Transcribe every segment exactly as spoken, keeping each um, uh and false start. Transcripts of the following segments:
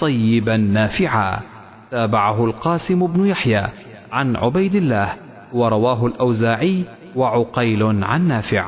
صيبا نافعا. تابعه القاسم بن يحيى عن عبيد الله، ورواه الأوزاعي وعقيل عن نافع.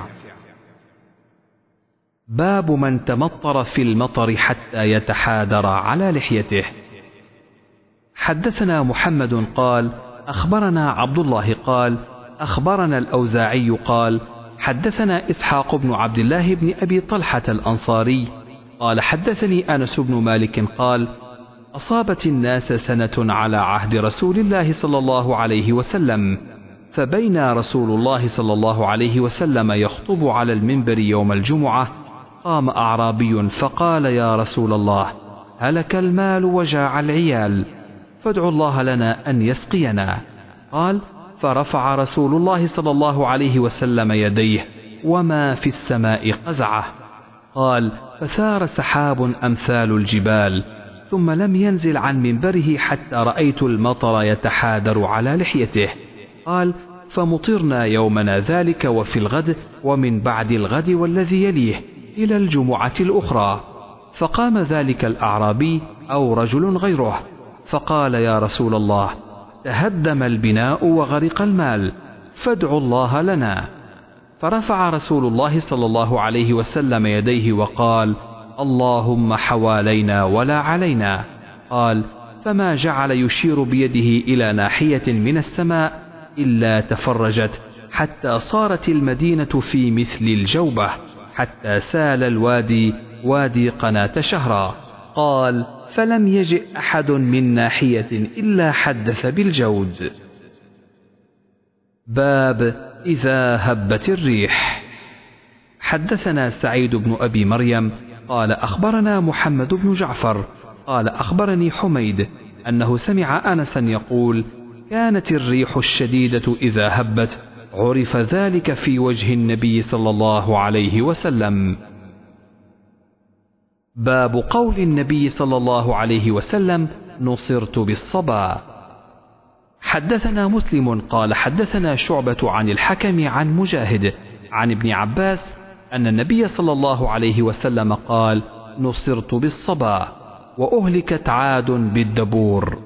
باب من تمطر في المطر حتى يتحادر على لحيته. حدثنا محمد قال أخبرنا عبد الله قال أخبرنا الأوزاعي قال حدثنا إسحاق بن عبد الله بن أبي طلحة الأنصاري قال حدثني أنس بن مالك قال أصابت الناس سنة على عهد رسول الله صلى الله عليه وسلم، فبين رسول الله صلى الله عليه وسلم يخطب على المنبر يوم الجمعة قام أعرابي فقال يا رسول الله هلك المال وجاع العيال، فادعوا الله لنا أن يسقينا. قال فرفع رسول الله صلى الله عليه وسلم يديه وما في السماء قزعه. قال فثار سحاب أمثال الجبال، ثم لم ينزل عن منبره حتى رأيت المطر يتحادر على لحيته. قال فمطرنا يومنا ذلك وفي الغد ومن بعد الغد والذي يليه إلى الجمعة الأخرى. فقام ذلك الأعرابي أو رجل غيره فقال يا رسول الله تهدم البناء وغرق المال، فادعوا الله لنا. فرفع رسول الله صلى الله عليه وسلم يديه وقال اللهم حوالينا ولا علينا. قال فما جعل يشير بيده إلى ناحية من السماء إلا تفرجت حتى صارت المدينة في مثل الجوبة، حتى سال الوادي وادي قناة شهرا. قال فلم يجئ أحد من ناحية إلا حدث بالجود. باب إذا هبت الريح. حدثنا سعيد بن أبي مريم قال أخبرنا محمد بن جعفر قال أخبرني حميد أنه سمع أنسا يقول كانت الريح الشديدة إذا هبت عرف ذلك في وجه النبي صلى الله عليه وسلم. باب قول النبي صلى الله عليه وسلم نصرت بالصبا. حدثنا مسلم قال حدثنا شعبة عن الحكم عن مجاهد عن ابن عباس أن النبي صلى الله عليه وسلم قال نصرت بالصبا وأهلكت عاد بالدبور.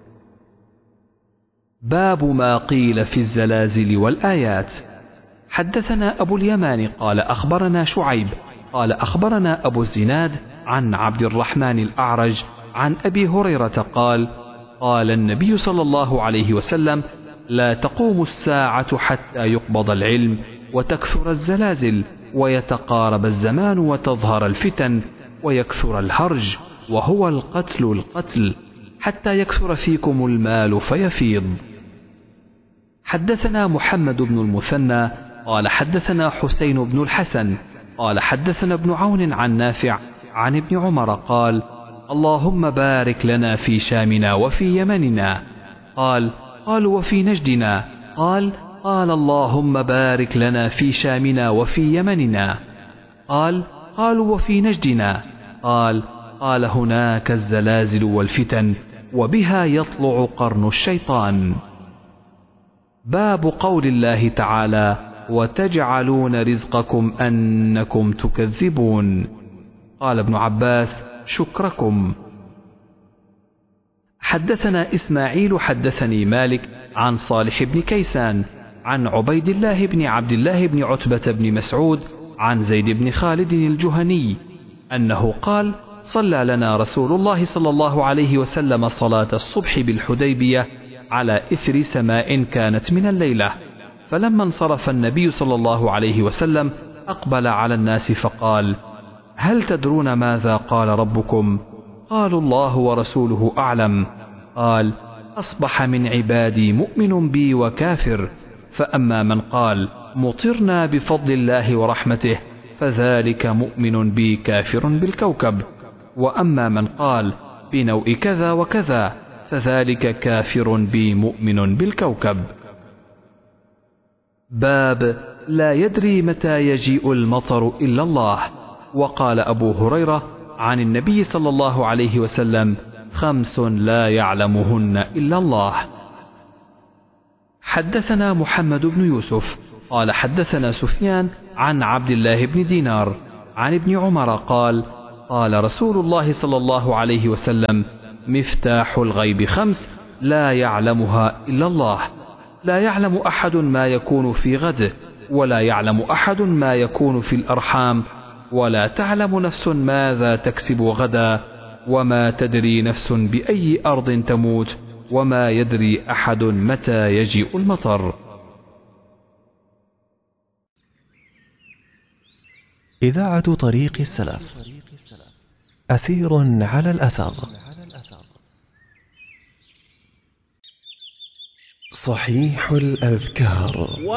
باب ما قيل في الزلازل والآيات. حدثنا أبو اليمان قال أخبرنا شعيب قال أخبرنا أبو الزناد عن عبد الرحمن الأعرج عن أبي هريرة قال قال النبي صلى الله عليه وسلم لا تقوم الساعة حتى يقبض العلم وتكثر الزلازل ويتقارب الزمان وتظهر الفتن ويكثر الهرج وهو القتل القتل حتى يكثر فيكم المال فيفيض. حدثنا محمد بن المثنى قال حدثنا حسين بن الحسن قال حدثنا ابن عون عن نافع عن ابن عمر قال اللهم بارك لنا في شامنا وفي يمننا. قال قالوا وفي نجدنا. قال قال اللهم بارك لنا في شامنا وفي يمننا. قال قالوا وفي نجدنا. قال قال هناك الزلازل والفتن وبها يطلع قرن الشيطان. باب قول الله تعالى وتجعلون رزقكم أنكم تكذبون. قال ابن عباس شكركم. حدثنا إسماعيل حدثني مالك عن صالح بن كيسان عن عبيد الله بن عبد الله بن عتبة بن مسعود عن زيد بن خالد الجهني أنه قال صلى لنا رسول الله صلى الله عليه وسلم صلاة الصبح بالحديبية على إثر سماء كانت من الليلة، فلما انصرف النبي صلى الله عليه وسلم أقبل على الناس فقال هل تدرون ماذا قال ربكم؟ قالوا الله ورسوله أعلم. قال أصبح من عبادي مؤمن بي وكافر، فأما من قال مطرنا بفضل الله ورحمته فذلك مؤمن بي كافر بالكوكب، وأما من قال بنوء كذا وكذا فذلك كافر بي مؤمن بالكوكب. باب لا يدري متى يجيء المطر إلا الله. وقال أبو هريرة عن النبي صلى الله عليه وسلم خمس لا يعلمهن إلا الله. حدثنا محمد بن يوسف قال حدثنا سفيان عن عبد الله بن دينار عن ابن عمر قال قال رسول الله صلى الله عليه وسلم: مفتاح الغيب خمس لا يعلمها إلا الله، لا يعلم أحد ما يكون في غد، ولا يعلم أحد ما يكون في الأرحام، ولا تعلم نفس ماذا تكسب غدا، وما تدري نفس بأي أرض تموت، وما يدري أحد متى يجيء المطر. إذاعة طريق السلف، أثير على الأثر. صحيح الأذكار.